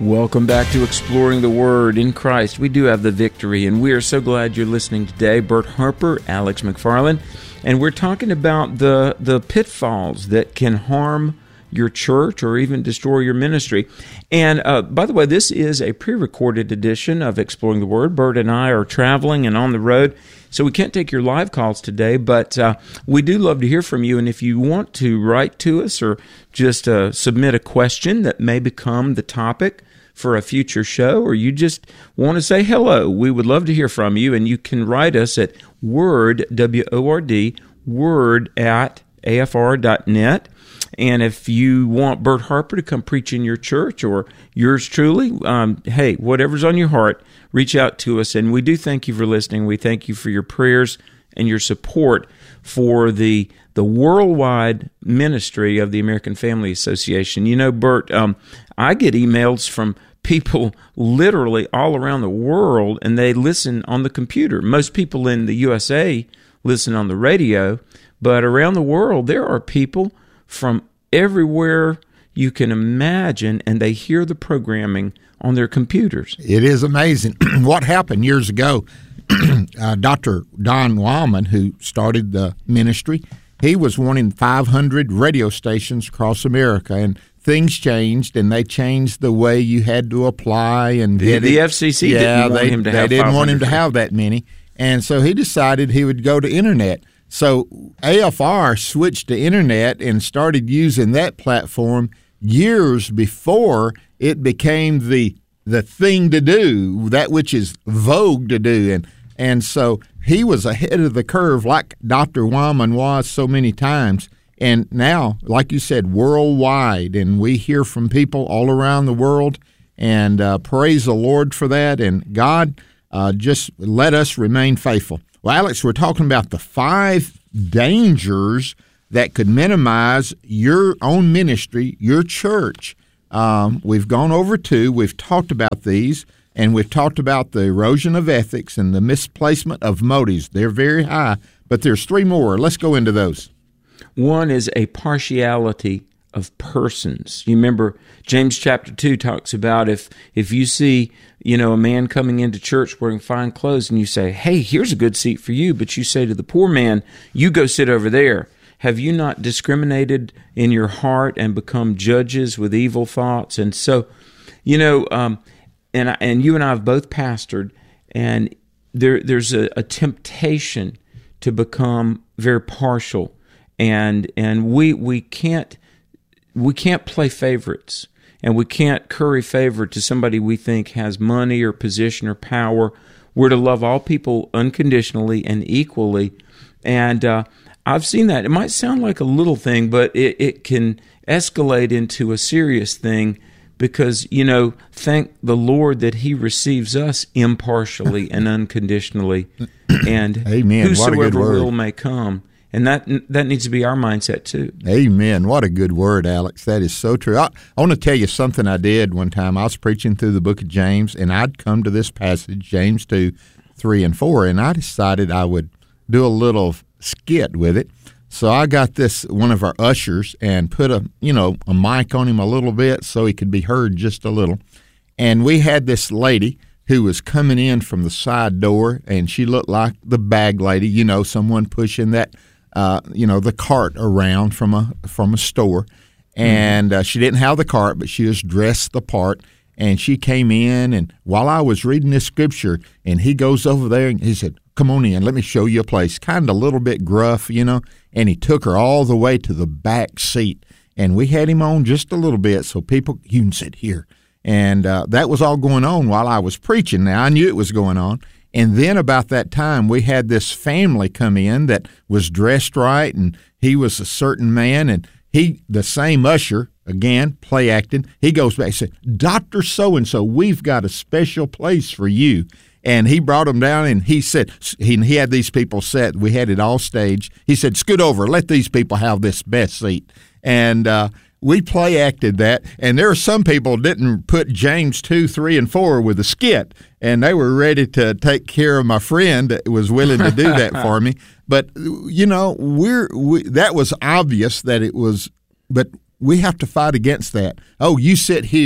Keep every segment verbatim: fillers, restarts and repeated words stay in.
Welcome back to Exploring the Word. In Christ, we do have the victory, and we are so glad you're listening today. Bert Harper, Alex McFarland, and we're talking about the, the pitfalls that can harm your church or even destroy your ministry. And uh, by the way, this is a pre-recorded edition of Exploring the Word. Bert and I are traveling and on the road, so we can't take your live calls today, but uh, we do love to hear from you. And if you want to write to us or just uh, submit a question that may become the topic for a future show, or you just want to say hello, we would love to hear from you. And you can write us at word, W O R D, word at A F R dot net. And if you want Bert Harper to come preach in your church or yours truly, um, hey, whatever's on your heart, reach out to us. And we do thank you for listening. We thank you for your prayers and your support for the the worldwide ministry of the American Family Association. You know, Bert, um, I get emails from people literally all around the world, and they listen on the computer. Most people in the U S A listen on the radio, but around the world, there are people from everywhere you can imagine, and they hear the programming on their computers. It is amazing. What happened years ago, uh, Doctor Don Wildman, who started the ministry, he was wanting five hundred radio stations across America, and things changed, and they changed the way you had to apply. And the, the F C C yeah, didn't want they, him to they have didn't want him to five hundred. have that many, and so he decided he would go to internet. So A F R switched to internet and started using that platform years before it became the the thing to do, that which is vogue to do. And and so he was ahead of the curve like Doctor Wildman was so many times. And now, like you said, worldwide, and we hear from people all around the world, and uh, praise the Lord for that. And God, uh, just let us remain faithful. Well, Alex, we're talking about the five dangers that could minimize your own ministry, your church. Um, we've gone over two. We've talked about these, and we've talked about the erosion of ethics and the misplacement of motives. They're very high, but there's three more. Let's go into those. One is a partiality of persons. You remember James chapter two talks about if if you see, you know, a man coming into church wearing fine clothes and you say, hey, here's a good seat for you, but you say to the poor man, you go sit over there. Have you not discriminated in your heart and become judges with evil thoughts? And so, you know, um, and I, and you and I have both pastored, and there there's a, a temptation to become very partial, and and we we can't we can't play favorites, and we can't curry favor to somebody we think has money or position or power. We're to love all people unconditionally and equally, and uh, I've seen that. It might sound like a little thing, but it, it can escalate into a serious thing because, you know, thank the Lord that He receives us impartially and unconditionally, and Amen. whosoever will may come. And that that needs to be our mindset too. Amen. What a good word, Alex. That is so true. I, I want to tell you something I did one time. I was preaching through the book of James, and I'd come to this passage, James two, three, and four, and I decided I would do a little skit with it. So I got this, one of our ushers, and put a, you know, a mic on him a little bit so he could be heard just a little. And we had this lady who was coming in from the side door, and she looked like the bag lady, you know, someone pushing that, uh, you know, the cart around from a from a store. And uh, she didn't have the cart, but she was dressed the part. And she came in, and while I was reading this scripture, and he goes over there, and he said, come on in, let me show you a place. Kind of a little bit gruff, you know, and he took her all the way to the back seat. And we had him on just a little bit so people, you can sit here. And uh, that was all going on while I was preaching. Now, I knew it was going on. And then about that time, we had this family come in that was dressed right, and he was a certain man, and he, the same usher, again, play acting, he goes back and said, Doctor So-and-so, we've got a special place for you. And he brought them down, and he said, he, he had these people set, we had it all staged. He said, scoot over, let these people have this best seat. And uh, we play acted that, and there are some people didn't put James two, three, and four with a skit, and they were ready to take care of my friend that was willing to do that for me. But, you know, we're we, that was obvious that it was, but we have to fight against that. Oh, you sit here.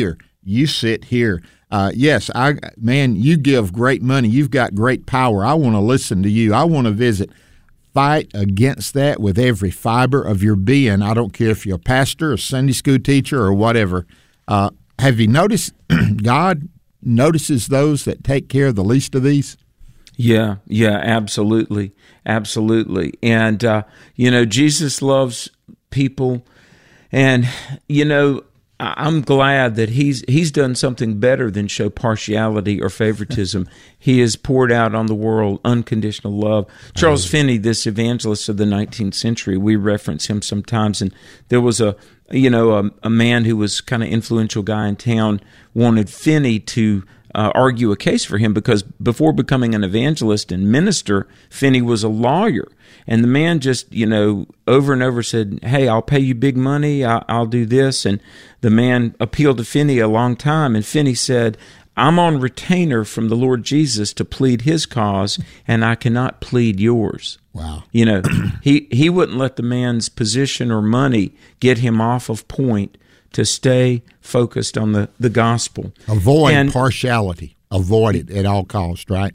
You sit here. Uh, yes, I man, you give great money. You've got great power. I want to listen to you. I want to visit. Fight against that with every fiber of your being. I don't care if you're a pastor, a Sunday school teacher, or whatever. Uh, have you noticed God notices those that take care of the least of these? Yeah, yeah, absolutely, absolutely. And, uh, you know, Jesus loves people. And, you know, I'm glad that he's he's done something better than show partiality or favoritism. He has poured out on the world unconditional love. Charles Finney, this evangelist of the nineteenth century, we reference him sometimes. And there was a, you know, a, a man who was kind of influential guy in town wanted Finney to uh, argue a case for him because before becoming an evangelist and minister, Finney was a lawyer. And the man just, you know, over and over said, hey, I'll pay you big money, I'll, I'll do this. And the man appealed to Finney a long time, and Finney said, I'm on retainer from the Lord Jesus to plead his cause, and I cannot plead yours. Wow. You know, he, he wouldn't let the man's position or money get him off of point to stay focused on the, the gospel. Avoid and, partiality. Avoid it at all costs, right?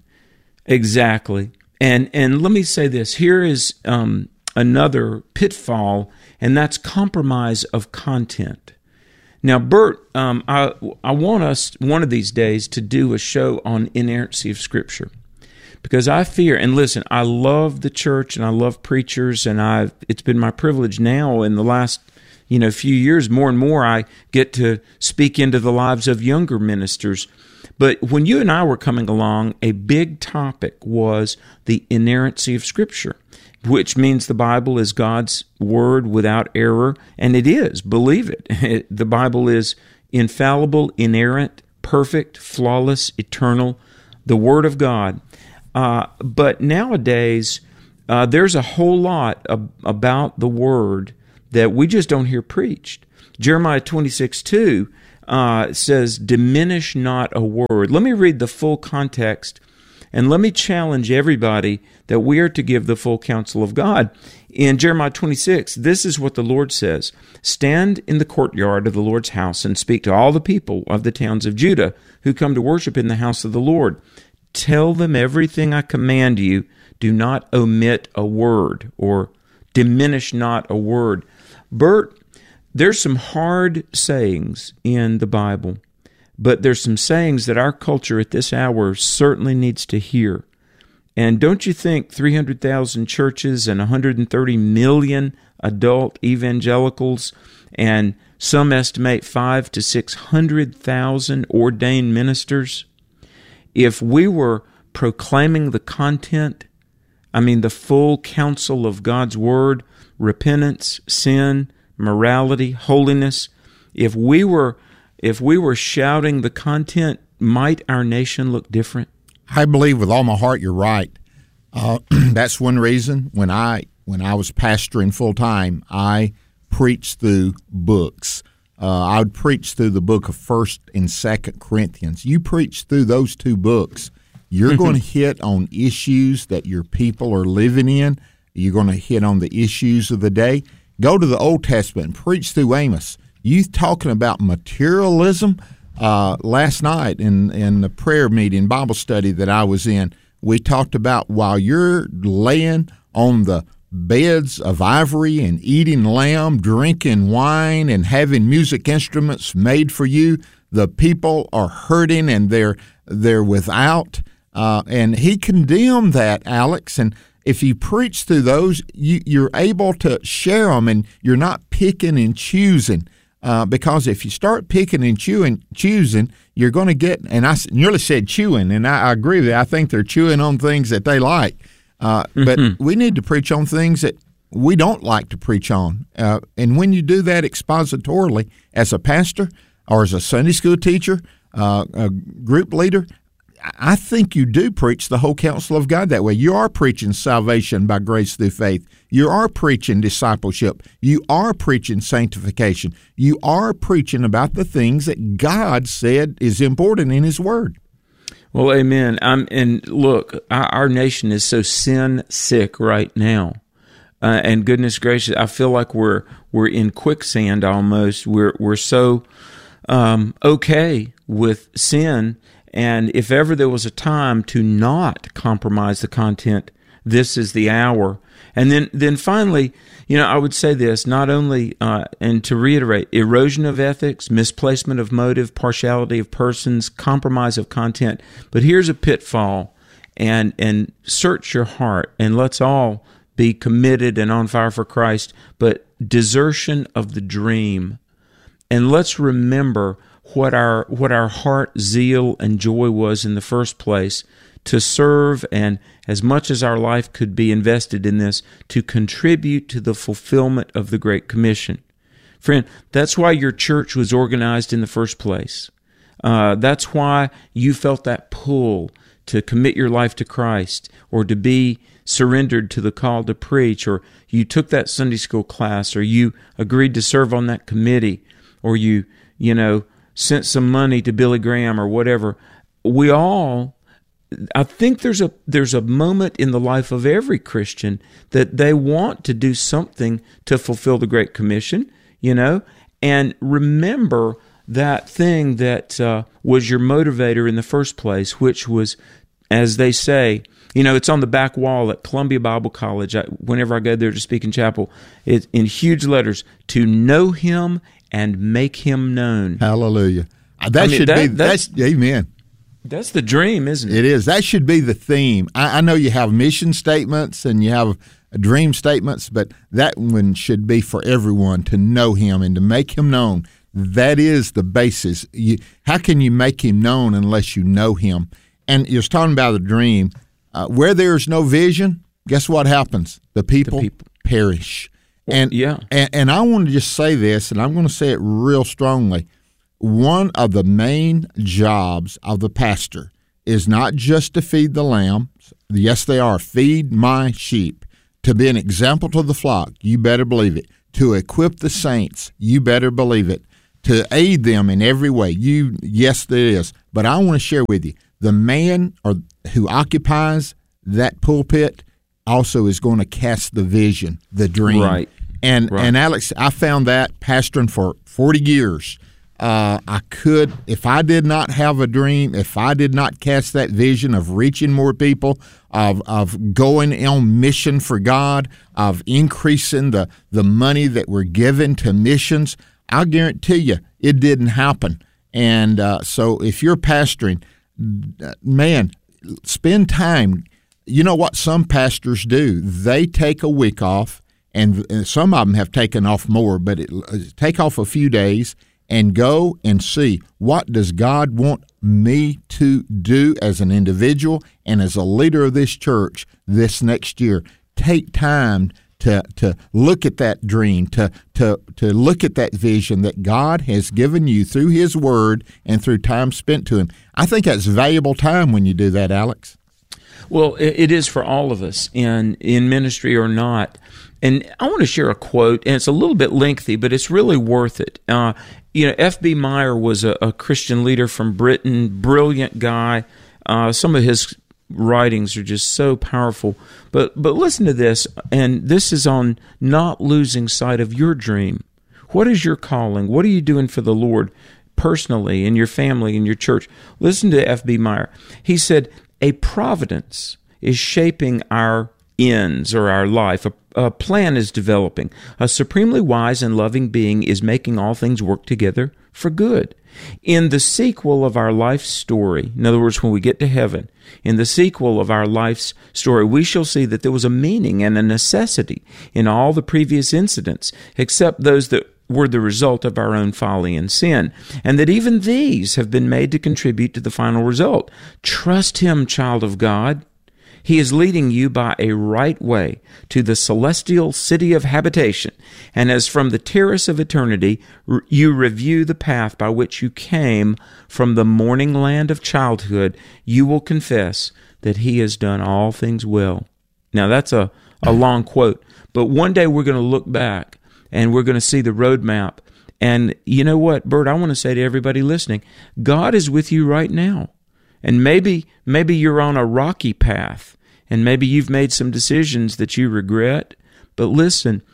Exactly. And and let me say this. Here is um, another pitfall, and that's compromise of content. Now, Bert, um, I I want us one of these days to do a show on inerrancy of Scripture, because I fear. And listen, I love the church and I love preachers, and I it's been my privilege now in the last you know few years more and more I get to speak into the lives of younger ministers. But when you and I were coming along, a big topic was the inerrancy of Scripture, which means the Bible is God's Word without error, and it is, believe it. The Bible is infallible, inerrant, perfect, flawless, eternal, the Word of God. Uh, but nowadays, uh, there's a whole lot of, about the Word that we just don't hear preached. Jeremiah twenty-six two Uh, says, diminish not a word. Let me read the full context, and let me challenge everybody that we are to give the full counsel of God. In Jeremiah twenty-six, this is what the Lord says, stand in the courtyard of the Lord's house and speak to all the people of the towns of Judah who come to worship in the house of the Lord. Tell them everything I command you. Do not omit a word, or diminish not a word. Bert, there's some hard sayings in the Bible, but there's some sayings that our culture at this hour certainly needs to hear. And don't you think three hundred thousand churches and one hundred thirty million adult evangelicals, and some estimate five to six hundred thousand ordained ministers, if we were proclaiming the content, I mean the full counsel of God's Word, repentance, sin, morality, holiness, if we were if we were shouting the content, might our nation look different? I believe with all my heart you're right. Uh, that's one reason when I when I was pastoring full time, I preached through books. Uh, I would preach through the book of First and Second Corinthians. You preach through those two books, you're going to hit on issues that your people are living in. You're going to hit on the issues of the day. Go to the Old Testament and preach through Amos. You talking about materialism? Uh, last night in, in the prayer meeting, Bible study that I was in, we talked about while you're laying on the beds of ivory and eating lamb, drinking wine, and having music instruments made for you, the people are hurting and they're they're without. Uh, and he condemned that, Alex, and if you preach through those, you, you're able to share them, and you're not picking and choosing. Uh, because if you start picking and chewing, choosing, you're going to get, and I nearly said chewing, and I, I agree with you. I think they're chewing on things that they like. Uh, mm-hmm. But we need to preach on things that we don't like to preach on. Uh, and when you do that expositorily as a pastor or as a Sunday school teacher, uh, a group leader, I think you do preach the whole counsel of God that way. You are preaching salvation by grace through faith. You are preaching discipleship. You are preaching sanctification. You are preaching about the things that God said is important in His Word. Well, amen. I'm, and look, our, our nation is so sin sick right now. Uh, and goodness gracious, I feel like we're we're in quicksand almost. We're we're so um, okay with sin, and if ever there was a time to not compromise the content, this is the hour. And then, then finally, you know, I would say this, not only, uh, and to reiterate, erosion of ethics, misplacement of motive, partiality of persons, compromise of content. But here's a pitfall, and and search your heart, and let's all be committed and on fire for Christ, but desertion of the dream. And let's remember what our what our heart, zeal, and joy was in the first place, to serve, and as much as our life could be invested in this, to contribute to the fulfillment of the Great Commission. Friend, that's why your church was organized in the first place. Uh, that's why you felt that pull to commit your life to Christ, or to be surrendered to the call to preach, or you took that Sunday school class, or you agreed to serve on that committee, or you, you know, sent some money to Billy Graham or whatever. We all, I think there's a there's a moment in the life of every Christian that they want to do something to fulfill the Great Commission, you know, and remember that thing that uh, was your motivator in the first place, which was, as they say, you know, it's on the back wall at Columbia Bible College. I, whenever I go there to speak in chapel, it's in huge letters, to know Him and make Him known. Hallelujah. That I mean, should that, be, that's, that's, amen. That's the dream, isn't it? It is. That should be the theme. I, I know you have mission statements and you have dream statements, but that one should be for everyone, to know Him and to make Him known. That is the basis. You, how can you make Him known unless you know Him? And you're talking about a dream. Uh, where there's no vision, guess what happens? The people, the people. perish. Well, and, yeah. and and I want to just say this, and I'm going to say it real strongly. One of the main jobs of the pastor is not just to feed the lambs. Yes, they are. Feed my sheep. To be an example to the flock, you better believe it. To equip the saints, you better believe it. To aid them in every way, you yes, there is. But I want to share with you, the man or who occupies that pulpit also is going to cast the vision, the dream. Right. And right. and Alex, I found that pastoring for forty years. Uh, I could, if I did not have a dream, if I did not cast that vision of reaching more people, of of going on mission for God, of increasing the, the money that we're given to missions, I'll guarantee you it didn't happen. And uh, so if you're pastoring, man, spend time. You know what some pastors do? They take a week off, and, and some of them have taken off more, but it, take off a few days and go and see, what does God want me to do as an individual and as a leader of this church this next year? Take time to to look at that dream, to to to look at that vision that God has given you through His Word and through time spent to Him. I think that's valuable time when you do that, Alex. Well, it is for all of us, in in ministry or not. And I want to share a quote, and it's a little bit lengthy, but it's really worth it. Uh, you know, F B Meyer was a, a Christian leader from Britain, brilliant guy. Uh, some of his writings are just so powerful. But but listen to this, and this is on not losing sight of your dream. What is your calling? What are you doing for the Lord personally, in your family, in your church? Listen to F B Meyer. He said, a providence is shaping our ends or our life. A, a plan is developing. A supremely wise and loving being is making all things work together for good. In the sequel of our life's story, in other words, when we get to heaven, in the sequel of our life's story, we shall see that there was a meaning and a necessity in all the previous incidents, except those that were the result of our own folly and sin, and that even these have been made to contribute to the final result. Trust Him, child of God. He is leading you by a right way to the celestial city of habitation, and as from the terrace of eternity, you review the path by which you came from the morning land of childhood, you will confess that He has done all things well. Now, that's a, a long quote, but one day we're going to look back, and we're going to see the roadmap. And you know what, Bert, I want to say to everybody listening, God is with you right now. And maybe maybe you're on a rocky path, and maybe you've made some decisions that you regret. But listen,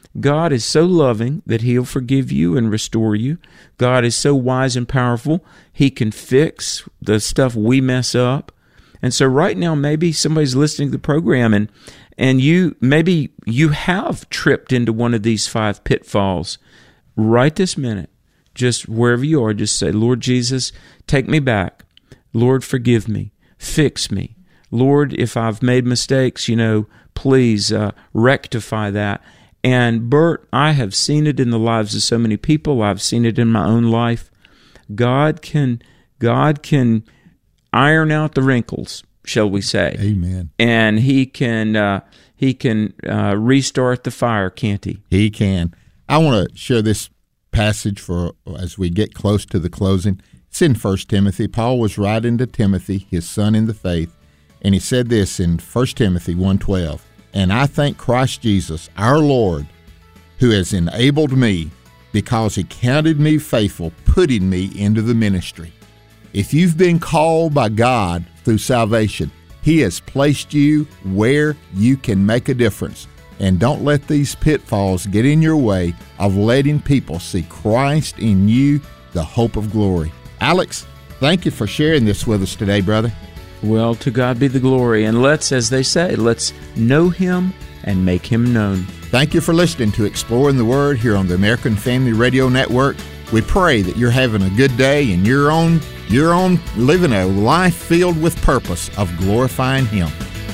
God is so loving that He'll forgive you and restore you. God is so wise and powerful, He can fix the stuff we mess up. And so right now, maybe somebody's listening to the program and and you maybe you have tripped into one of these five pitfalls. Right this minute, just wherever you are, just say, Lord Jesus, take me back. Lord, forgive me. Fix me. Lord, if I've made mistakes, you know, please uh, rectify that. And Bert, I have seen it in the lives of so many people. I've seen it in my own life. God can, God can iron out the wrinkles, shall we say? Amen. And He can, uh, He can uh, restart the fire, can't He? He can. I want to share this passage for as we get close to the closing. It's in First Timothy. Paul was writing to Timothy, his son in the faith, and he said this in First Timothy one twelve. And I thank Christ Jesus, our Lord, who has enabled me, because He counted me faithful, putting me into the ministry. If you've been called by God through salvation, He has placed you where you can make a difference. And don't let these pitfalls get in your way of letting people see Christ in you, the hope of glory. Alex, thank you for sharing this with us today, brother. Well, to God be the glory. And let's, as they say, let's know Him and make Him known. Thank you for listening to Exploring the Word here on the American Family Radio Network. We pray that you're having a good day and you're on, you're on living a life filled with purpose of glorifying Him.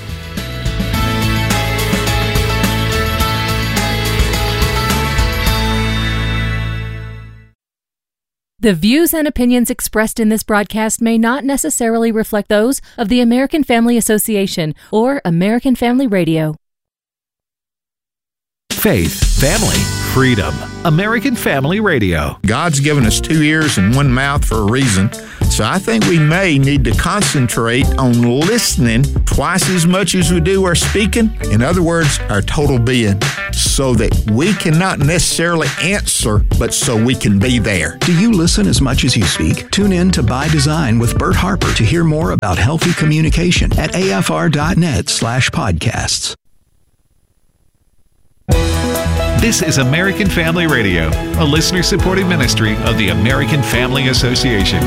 The views and opinions expressed in this broadcast may not necessarily reflect those of the American Family Association or American Family Radio. Faith, family, freedom. American Family Radio. God's given us two ears and one mouth for a reason, so I think we may need to concentrate on listening twice as much as we do our speaking. In other words, our total being, so that we cannot necessarily answer, but so we can be there. Do you listen as much as you speak? Tune in to By Design with Bert Harper to hear more about healthy communication at afr.net slash podcasts. This is American Family Radio, a listener-supported ministry of the American Family Association.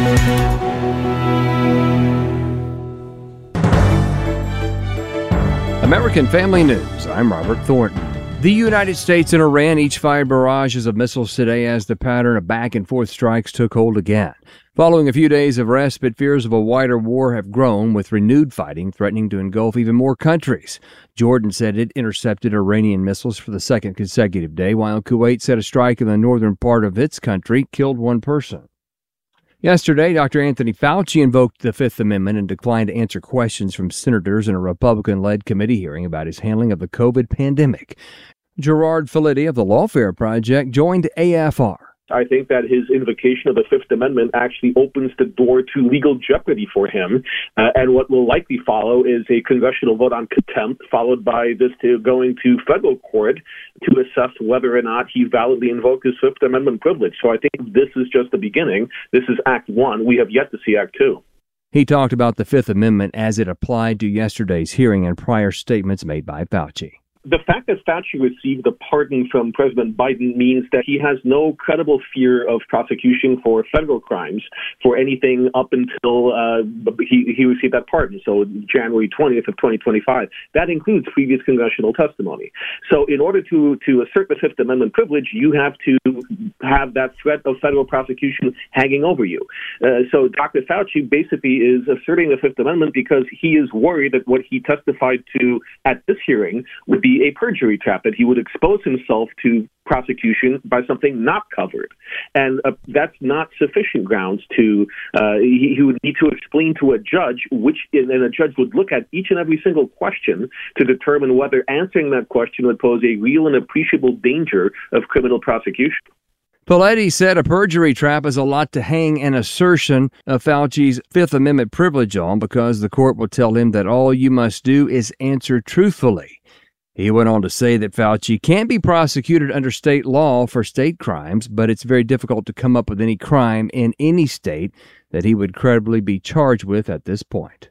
American Family News. I'm Robert Thornton. The United States and Iran each fired barrages of missiles today as the pattern of back-and-forth strikes took hold again. Following a few days of respite, fears of a wider war have grown, with renewed fighting threatening to engulf even more countries. Jordan said it intercepted Iranian missiles for the second consecutive day, while Kuwait said a strike in the northern part of its country killed one person. Yesterday, Doctor Anthony Fauci invoked the Fifth Amendment and declined to answer questions from senators in a Republican-led committee hearing about his handling of the COVID pandemic. Gerard Filitti of the Lawfare Project joined A F R. I think that his invocation of the Fifth Amendment actually opens the door to legal jeopardy for him. Uh, and what will likely follow is a congressional vote on contempt, followed by this to going to federal court to assess whether or not he validly invoked his Fifth Amendment privilege. So I think this is just the beginning. This is Act One. We have yet to see Act Two. He talked about the Fifth Amendment as it applied to yesterday's hearing and prior statements made by Fauci. The fact that Fauci received a pardon from President Biden means that he has no credible fear of prosecution for federal crimes for anything up until uh, he, he received that pardon, so January twentieth of twenty twenty-five. That includes previous congressional testimony. So in order to, to assert the Fifth Amendment privilege, you have to have that threat of federal prosecution hanging over you. Uh, so Doctor Fauci basically is asserting the Fifth Amendment because he is worried that what he testified to at this hearing would be a perjury trap, that he would expose himself to prosecution by something not covered. And uh, that's not sufficient grounds to, uh, he, he would need to explain to a judge, which, and a judge would look at each and every single question to determine whether answering that question would pose a real and appreciable danger of criminal prosecution. Paletti said a perjury trap is a lot to hang an assertion of Fauci's Fifth Amendment privilege on, because the court will tell him that all you must do is answer truthfully. He went on to say that Fauci can't be prosecuted under state law for state crimes, but it's very difficult to come up with any crime in any state that he would credibly be charged with at this point.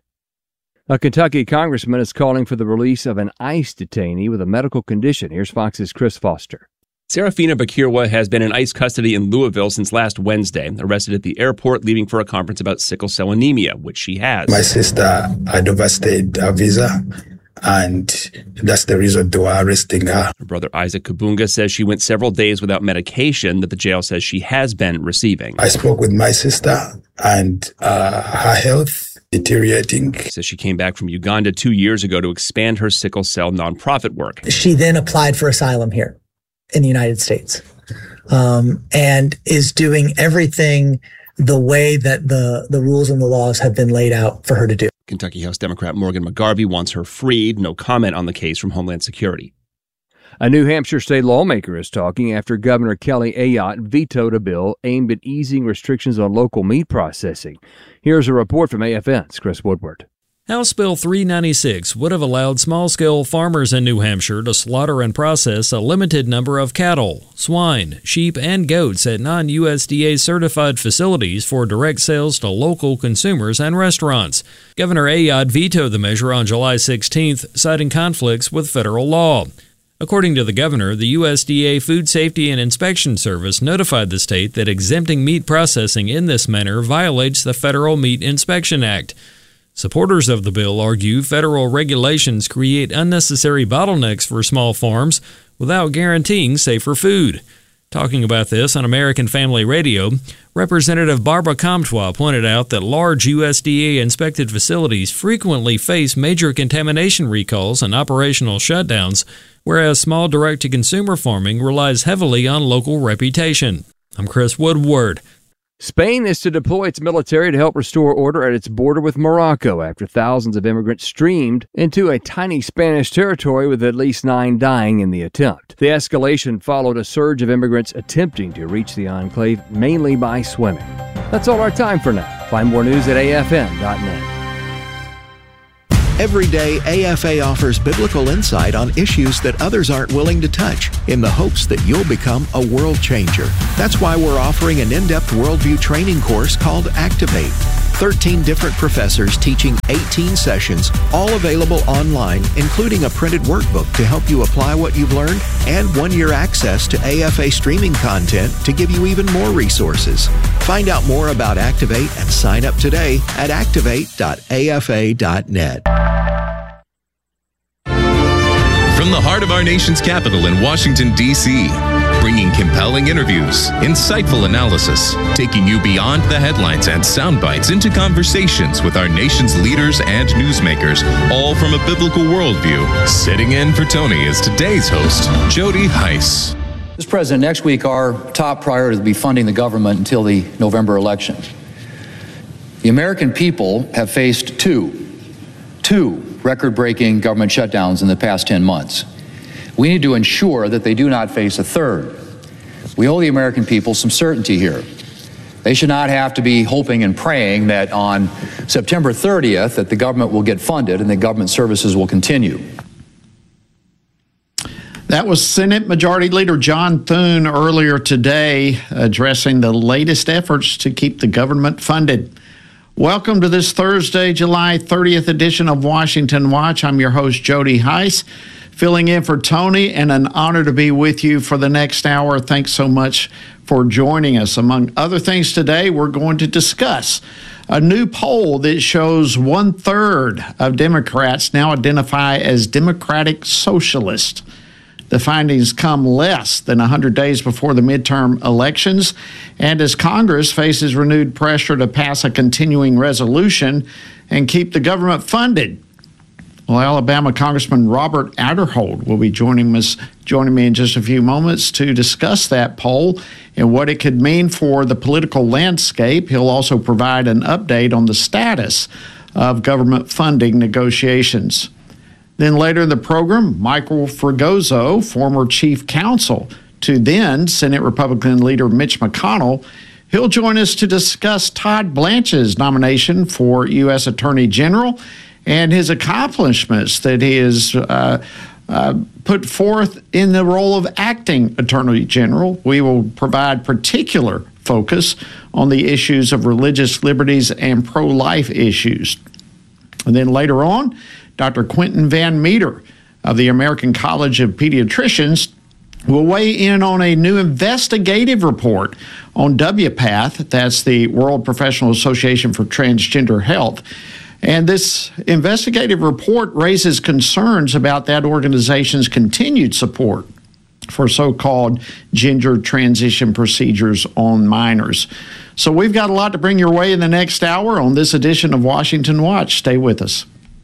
A Kentucky congressman is calling for the release of an ICE detainee with a medical condition. Here's Fox's Chris Foster. Serafina Bakirwa has been in ICE custody in Louisville since last Wednesday, arrested at the airport leaving for a conference about sickle cell anemia, which she has. My sister had overstayed her visa, and that's the reason they were arresting her. Her brother Isaac Kabunga says she went several days without medication that the jail says she has been receiving. I spoke with my sister, and uh, her health deteriorating. She says she came back from Uganda two years ago to expand her sickle cell nonprofit work. She then applied for asylum here in the United States, um, and is doing everything the way that the, the rules and the laws have been laid out for her to do. Kentucky House Democrat Morgan McGarvey wants her freed. No comment on the case from Homeland Security. A New Hampshire state lawmaker is talking after Governor Kelly Ayotte vetoed a bill aimed at easing restrictions on local meat processing. Here's a report from A F N's Chris Woodward. House Bill three ninety-six would have allowed small-scale farmers in New Hampshire to slaughter and process a limited number of cattle, swine, sheep, and goats at non-U S D A-certified facilities for direct sales to local consumers and restaurants. Governor Ayotte vetoed the measure on July sixteenth, citing conflicts with federal law. According to the governor, the U S D A Food Safety and Inspection Service notified the state that exempting meat processing in this manner violates the Federal Meat Inspection Act. Supporters of the bill argue federal regulations create unnecessary bottlenecks for small farms without guaranteeing safer food. Talking about this on American Family Radio, Representative Barbara Comtois pointed out that large U S D A-inspected facilities frequently face major contamination recalls and operational shutdowns, whereas small direct-to-consumer farming relies heavily on local reputation. I'm Chris Woodward. Spain is to deploy its military to help restore order at its border with Morocco after thousands of immigrants streamed into a tiny Spanish territory with at least nine dying in the attempt. The escalation followed a surge of immigrants attempting to reach the enclave, mainly by swimming. That's all our time for now. Find more news at A F N dot net. Every day, A F A offers biblical insight on issues that others aren't willing to touch in the hopes that you'll become a world changer. That's why we're offering an in-depth worldview training course called Activate. thirteen different professors teaching eighteen sessions, all available online, including a printed workbook to help you apply what you've learned and one-year access to A F A streaming content to give you even more resources. Find out more about Activate and sign up today at activate dot A F A dot net. From the heart of our nation's capital in Washington, D C, bringing compelling interviews, insightful analysis, taking you beyond the headlines and sound bites into conversations with our nation's leaders and newsmakers, all from a biblical worldview. Sitting in for Tony is today's host, Jody Heiss. Mister President, next week our top priority will be funding the government until the November election. The American people have faced two, two record-breaking government shutdowns in the past ten months. We need to ensure that they do not face a third. We owe the American people some certainty here. They should not have to be hoping and praying that on September thirtieth that the government will get funded and that government services will continue. That was Senate Majority Leader John Thune earlier today addressing the latest efforts to keep the government funded. Welcome to this Thursday, July thirtieth edition of Washington Watch. I'm your host, Jody Heiss, filling in for Tony, and an honor to be with you for the next hour. Thanks so much for joining us. Among other things today, we're going to discuss a new poll that shows one-third of Democrats now identify as Democratic Socialist. The findings come less than one hundred days before the midterm elections, and as Congress faces renewed pressure to pass a continuing resolution and keep the government funded. Well, Alabama Congressman Robert Aderholt will be joining us, joining me in just a few moments to discuss that poll and what it could mean for the political landscape. He'll also provide an update on the status of government funding negotiations. Then later in the program, Michael Fregoso, former chief counsel to then Senate Republican leader Mitch McConnell, he'll join us to discuss Todd Blanche's nomination for U S Attorney General and his accomplishments that he has uh, uh, put forth in the role of acting Attorney General. We will provide particular focus on the issues of religious liberties and pro-life issues. And then later on, Doctor Quentin Van Meter of the American College of Pediatricians will weigh in on a new investigative report on W PATH. That's the World Professional Association for Transgender Health. And this investigative report raises concerns about that organization's continued support for so-called gender transition procedures on minors. So we've got a lot to bring your way in the next hour on this edition of Washington Watch. Stay with us.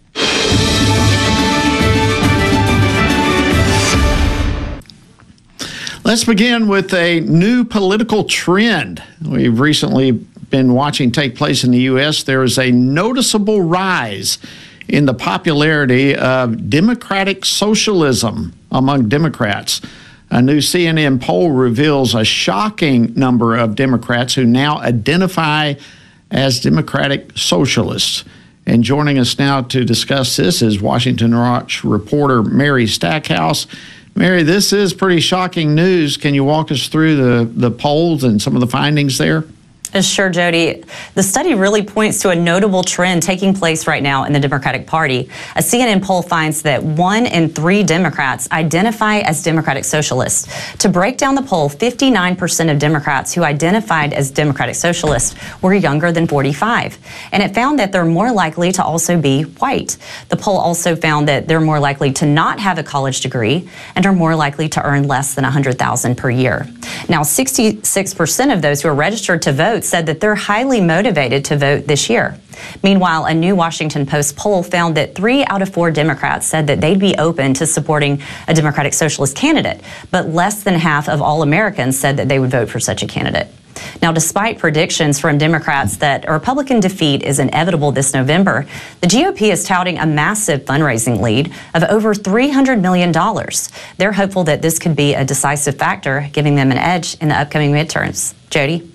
Let's begin with a new political trend we've recently been watching take place in the U S. There is a noticeable rise in the popularity of democratic socialism among Democrats. A new C N N poll reveals a shocking number of Democrats who now identify as democratic socialists. And joining us now to discuss this is Washington Watch reporter Mary Stackhouse. Mary, this is pretty shocking news. Can you walk us through the, the polls and some of the findings there? Sure, Jody. The study really points to a notable trend taking place right now in the Democratic Party. A C N N poll finds that one in three Democrats identify as Democratic Socialists. To break down the poll, fifty-nine percent of Democrats who identified as Democratic Socialists were younger than forty-five. And it found that they're more likely to also be white. The poll also found that they're more likely to not have a college degree and are more likely to earn less than one hundred thousand dollars per year. Now, sixty-six percent of those who are registered to vote said that they're highly motivated to vote this year. Meanwhile, a new Washington Post poll found that three out of four Democrats said that they'd be open to supporting a Democratic Socialist candidate, but less than half of all Americans said that they would vote for such a candidate. Now, despite predictions from Democrats that a Republican defeat is inevitable this November, the G O P is touting a massive fundraising lead of over three hundred million dollars. They're hopeful that this could be a decisive factor, giving them an edge in the upcoming midterms. Jody?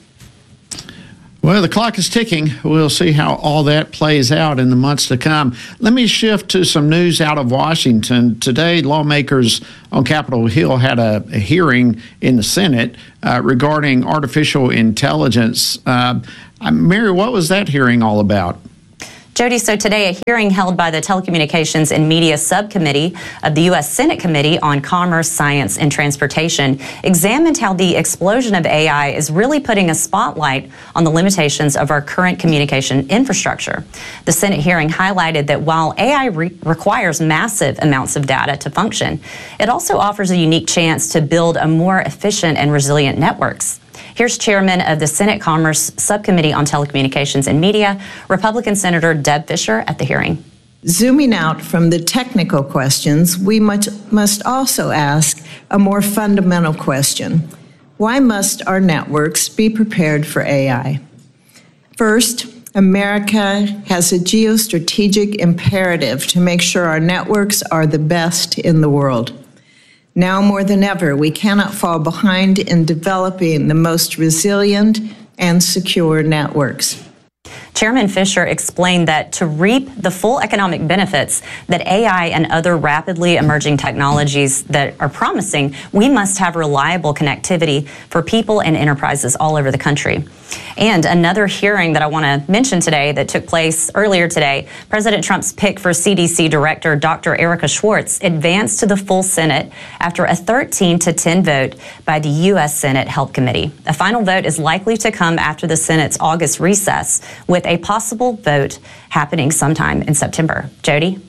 Well, the clock is ticking. We'll see how all that plays out in the months to come. Let me shift to some news out of Washington. Today, lawmakers on Capitol Hill had a, a hearing in the Senate uh, regarding artificial intelligence. Uh, Mary, what was that hearing all about? Jody, so today a hearing held by the Telecommunications and Media Subcommittee of the U S Senate Committee on Commerce, Science, and Transportation examined how the explosion of A I is really putting a spotlight on the limitations of our current communication infrastructure. The Senate hearing highlighted that while A I re- requires massive amounts of data to function, it also offers a unique chance to build a more efficient and resilient networks. Here's Chairman of the Senate Commerce Subcommittee on Telecommunications and Media, Republican Senator Deb Fischer, at the hearing. Zooming out from the technical questions, we much, must also ask a more fundamental question. Why must our networks be prepared for A I? First, America has a geostrategic imperative to make sure our networks are the best in the world. Now more than ever, we cannot fall behind in developing the most resilient and secure networks. Chairman Fischer explained that to reap the full economic benefits that A I and other rapidly emerging technologies that are promising, we must have reliable connectivity for people and enterprises all over the country. And another hearing that I want to mention today that took place earlier today, President Trump's pick for C D C Director Doctor Erica Schwartz advanced to the full Senate after a thirteen to ten vote by the U S Senate Health Committee. A final vote is likely to come after the Senate's August recess, with a possible vote happening sometime in September. Jody?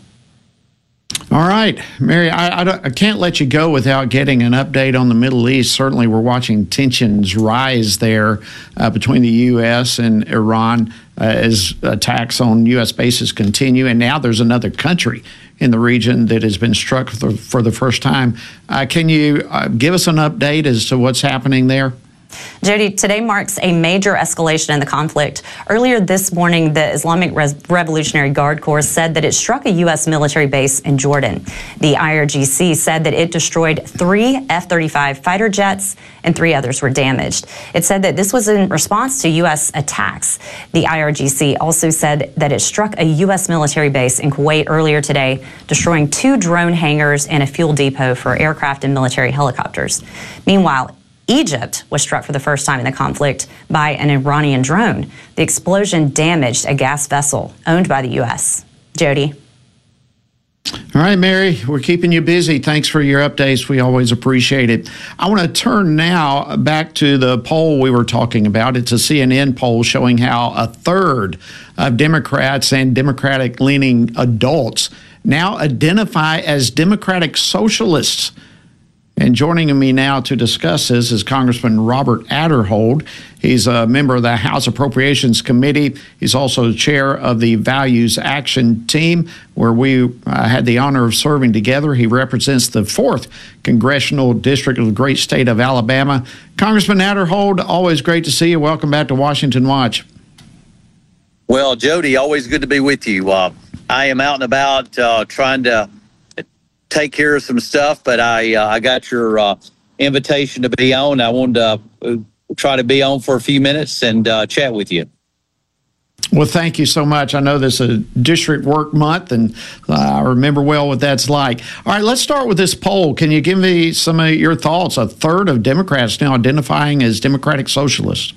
All right, Mary, I, I, don't, I can't let you go without getting an update on the Middle East. Certainly, we're watching tensions rise there uh, between the U S and Iran uh, as attacks on U S bases continue. And now there's another country in the region that has been struck for the, for the first time. Uh, can you uh, give us an update as to what's happening there? Jody, today marks a major escalation in the conflict. Earlier this morning, the Islamic Re- Revolutionary Guard Corps said that it struck a U S military base in Jordan. The I R G C said that it destroyed three F thirty-five fighter jets and three others were damaged. It said that this was in response to U S attacks. The I R G C also said that it struck a U S military base in Kuwait earlier today, destroying two drone hangars and a fuel depot for aircraft and military helicopters. Meanwhile, Egypt was struck for the first time in the conflict by an Iranian drone. The explosion damaged a gas vessel owned by the U S. Jody? All right, Mary, we're keeping you busy. Thanks for your updates. We always appreciate it. I want to turn now back to the poll we were talking about. It's a C N N poll showing how a third of Democrats and Democratic-leaning adults now identify as Democratic socialists. And joining me now to discuss this is Congressman Robert Aderholt. He's a member of the House Appropriations Committee. He's also chair of the Values Action Team, where we uh, had the honor of serving together. He represents the fourth Congressional District of the great state of Alabama. Congressman Aderholt, always great to see you. Welcome back to Washington Watch. Well, Jody, always good to be with you. Uh, I am out and about uh, trying to take care of some stuff, but I uh, I got your uh, invitation to be on. I wanted to uh, try to be on for a few minutes and uh, chat with you. Well, thank you so much. I know this is a district work month, and uh, I remember well what that's like. All right, let's start with this poll. Can you give me some of your thoughts? A third of Democrats now identifying as Democratic Socialists.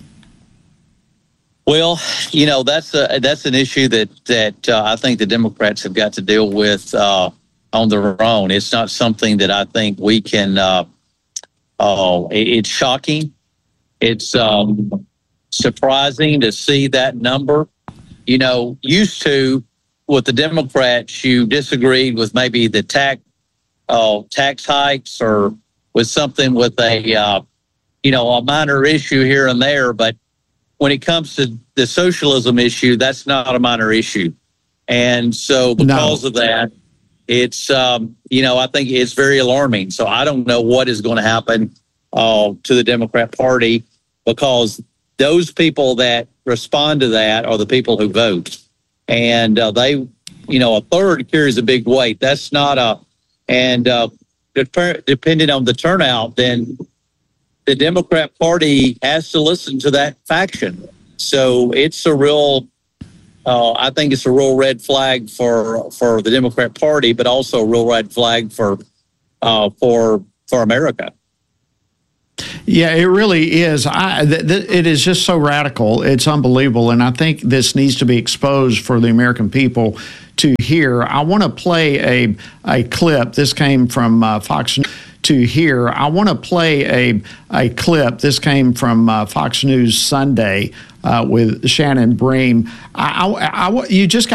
Well, you know, that's a, that's an issue that, that uh, I think the Democrats have got to deal with uh, on their own. It's not something that I think we can, uh, oh, it's shocking. It's um, surprising to see that number. You know, used to, with the Democrats, you disagreed with maybe the tax, uh, tax hikes or with something with a, uh, you know, a minor issue here and there. But when it comes to the socialism issue, that's not a minor issue. And so because no. of that, It's, um, you know, I think it's very alarming. So I don't know what is going to happen uh, to the Democrat Party, because those people that respond to that are the people who vote. And uh, they, you know, a third carries a big weight. That's not a, and uh, dep- depending on the turnout, then the Democrat Party has to listen to that faction. So it's a real Uh, I think it's a real red flag for for the Democrat Party, but also a real red flag for uh, for for America. Yeah, it really is. I, th- th- it is just so radical. It's unbelievable. And I think this needs to be exposed for the American people to hear. I want to play a, a clip. This came from uh, Fox News. To hear. I want to play a a clip. This came from uh, Fox News Sunday uh, with Shannon Bream. I, I, I, you just got